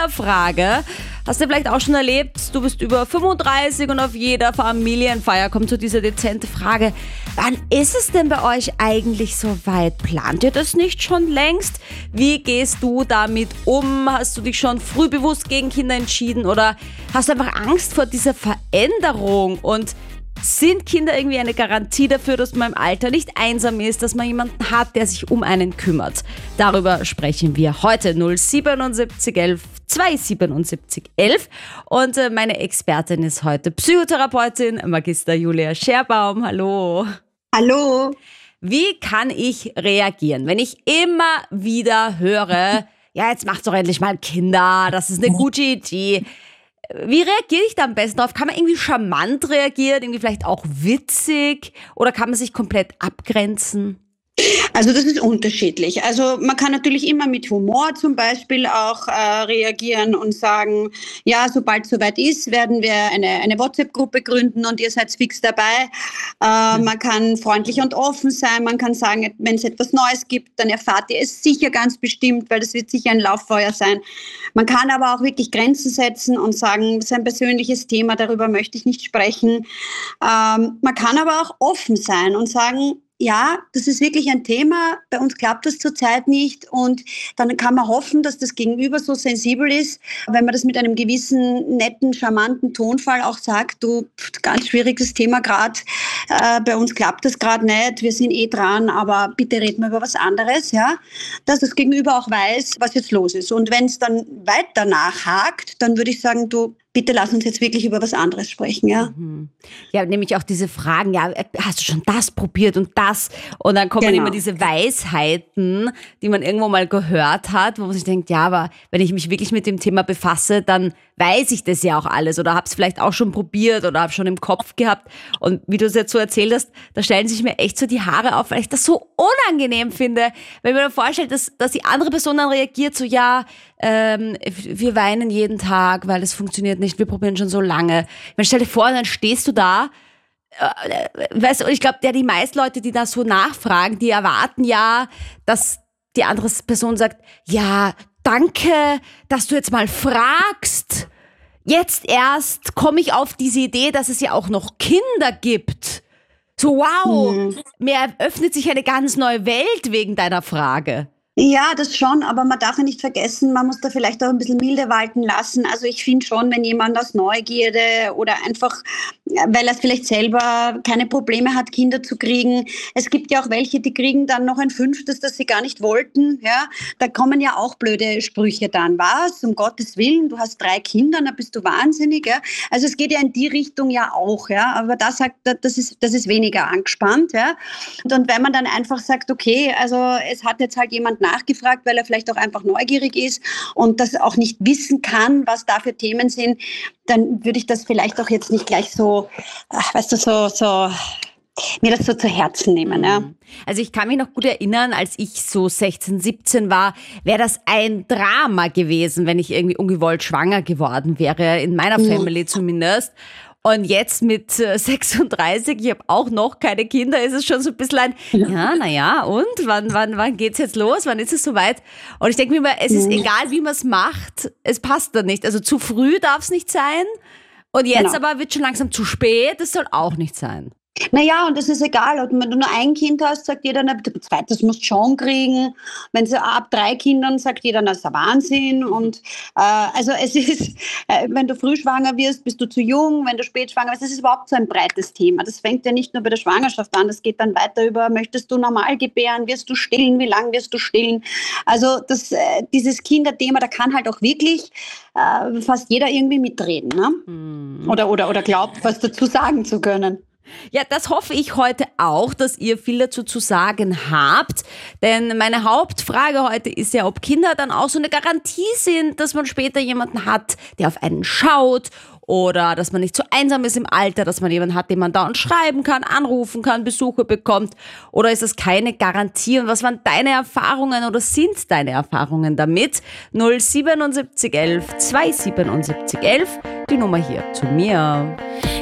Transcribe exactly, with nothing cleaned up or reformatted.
Kinderfrage. Hast du vielleicht auch schon erlebt, du bist über fünfunddreißig und auf jeder Familienfeier kommt so diese dezente Frage, wann ist es denn bei euch eigentlich so weit? Plant ihr das nicht schon längst? Wie gehst du damit um? Hast du dich schon früh bewusst gegen Kinder entschieden oder hast du einfach Angst vor dieser Veränderung? Und sind Kinder irgendwie eine Garantie dafür, dass man im Alter nicht einsam ist, dass man jemanden hat, der sich um einen kümmert? Darüber sprechen wir heute. null siebenundsiebzig elf zweihundertsiebenundsiebzig elf. Und äh, meine Expertin ist heute Psychotherapeutin Magister Julia Scherbaum. Hallo. Hallo. Wie kann ich reagieren, wenn ich immer wieder höre, ja, jetzt macht's doch endlich mal Kinder, das ist eine gute Idee. Wie reagiere ich da am besten drauf? Kann man irgendwie charmant reagieren, irgendwie vielleicht auch witzig oder kann man sich komplett abgrenzen? Also das ist unterschiedlich. Also man kann natürlich immer mit Humor zum Beispiel auch äh, reagieren und sagen, ja, sobald es soweit ist, werden wir eine, eine WhatsApp-Gruppe gründen und ihr seid fix dabei. Äh, man kann freundlich und offen sein, man kann sagen, wenn es etwas Neues gibt, dann erfahrt ihr es sicher ganz bestimmt, weil das wird sicher ein Lauffeuer sein. Man kann aber auch wirklich Grenzen setzen und sagen, das ist ein persönliches Thema, darüber möchte ich nicht sprechen. Ähm, man kann aber auch offen sein und sagen, ja, das ist wirklich ein Thema. Bei uns klappt das zurzeit nicht und dann kann man hoffen, dass das Gegenüber so sensibel ist, wenn man das mit einem gewissen netten, charmanten Tonfall auch sagt, du, ganz schwieriges Thema gerade, äh, bei uns klappt das gerade nicht, wir sind eh dran, aber bitte reden wir über was anderes, ja, dass das Gegenüber auch weiß, was jetzt los ist. Und wenn es dann weiter nachhakt, dann würde ich sagen, du, bitte lass uns jetzt wirklich über was anderes sprechen, ja. Mhm. Ja, nämlich auch diese Fragen, ja, hast du schon das probiert und das? Und dann kommen Genau. immer diese Weisheiten, die man irgendwo mal gehört hat, wo man sich denkt, ja, aber wenn ich mich wirklich mit dem Thema befasse, dann weiß ich das ja auch alles oder habe es vielleicht auch schon probiert oder habe schon im Kopf gehabt. Und wie du es jetzt so erzählt hast, da stellen sich mir echt so die Haare auf, weil ich das so unangenehm finde. Wenn ich mir vorstelle, dass, dass die andere Person dann reagiert, so ja, ähm, wir weinen jeden Tag, weil es funktioniert nicht, wir probieren schon so lange. Ich meine, stell dir vor, dann stehst du da, äh, weißt du, ich glaube, ja, die meisten Leute, die da so nachfragen, die erwarten ja, dass die andere Person sagt, ja, danke, dass du jetzt mal fragst. Jetzt erst komme ich auf diese Idee, dass es ja auch noch Kinder gibt. So, wow, mhm. Mir eröffnet sich eine ganz neue Welt wegen deiner Frage. Ja, das schon, aber man darf ja nicht vergessen, man muss da vielleicht auch ein bisschen milde walten lassen. Also ich finde schon, wenn jemand aus Neugierde oder einfach, weil er vielleicht selber keine Probleme hat, Kinder zu kriegen. Es gibt ja auch welche, die kriegen dann noch ein fünftes, das sie gar nicht wollten. Ja, da kommen ja auch blöde Sprüche dann. Was? Um Gottes Willen, du hast drei Kinder, dann bist du wahnsinnig. Ja? Also es geht ja in die Richtung ja auch. Ja, aber da sagt, das ist, das ist weniger angespannt. Ja, und, und wenn man dann einfach sagt, okay, also es hat jetzt halt jemand nachgefragt, weil er vielleicht auch einfach neugierig ist und das auch nicht wissen kann, was da für Themen sind, dann würde ich das vielleicht auch jetzt nicht gleich so, ach, weißt du, so, so, mir das so zu Herzen nehmen. Ja. Also ich kann mich noch gut erinnern, als ich so sechzehn, siebzehn war, wäre das ein Drama gewesen, wenn ich irgendwie ungewollt schwanger geworden wäre, in meiner Family zumindest. Und jetzt mit sechsunddreißig, ich habe auch noch keine Kinder, ist es schon so ein bisschen ein, ja, naja, und wann, wann, wann geht's jetzt los? Wann ist es soweit? Und ich denke mir immer, es ist egal, wie man es macht, es passt dann nicht. Also zu früh darf es nicht sein. Und jetzt genau. Aber wird schon langsam zu spät, das soll auch nicht sein. Naja, und das ist egal, wenn du nur ein Kind hast, sagt jeder, ein zweites musst du schon kriegen. Wenn sie ab drei Kindern sagt jeder, das ist ein Wahnsinn. Und äh, also es ist, äh, wenn du früh schwanger wirst, bist du zu jung, wenn du spät schwanger wirst, das ist überhaupt so ein breites Thema. Das fängt ja nicht nur bei der Schwangerschaft an, das geht dann weiter über, möchtest du normal gebären, wirst du stillen, wie lange wirst du stillen? Also das, äh, dieses Kinderthema, da kann halt auch wirklich äh, fast jeder irgendwie mitreden, ne? Mhm. Oder, oder, oder glaubt, was dazu sagen zu können. Ja, das hoffe ich heute auch, dass ihr viel dazu zu sagen habt. Denn meine Hauptfrage heute ist ja, ob Kinder dann auch so eine Garantie sind, dass man später jemanden hat, der auf einen schaut. Oder dass man nicht so einsam ist im Alter, dass man jemanden hat, den man dauernd schreiben kann, anrufen kann, Besuche bekommt. Oder ist das keine Garantie? Und was waren deine Erfahrungen oder sind deine Erfahrungen damit? null siebenundsiebzig elf zweihundertsiebenundsiebzig elf, die Nummer hier zu mir.